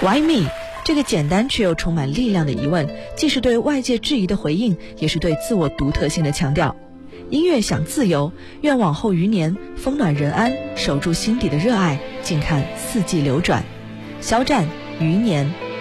Why me？ 这个简单却又充满力量的疑问，既是对外界质疑的回应，也是对自我独特性的强调。音乐想自由，愿往后余年风暖人安，守住心底的热爱，静看四季流转。肖战，余年。